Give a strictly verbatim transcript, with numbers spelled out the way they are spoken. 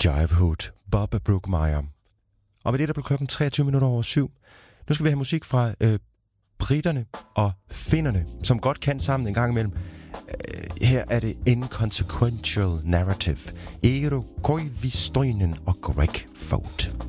Jivehood, Bob Brookmeyer. Og med det, der blev klokken treogtyve minutter over syv. Nu skal vi have musik fra øh, britterne og finnerne, som godt kan sammen en gang imellem. Øh, her er det Inconsequential Narrative. Eero Koivistoinen og Greg Fout.